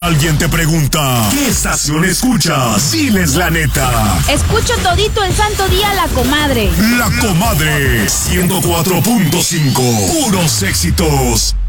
Alguien te pregunta, ¿qué estación escuchas? Diles la neta. Escucho todito el santo día La Comadre. La Comadre, 104.5, puros éxitos.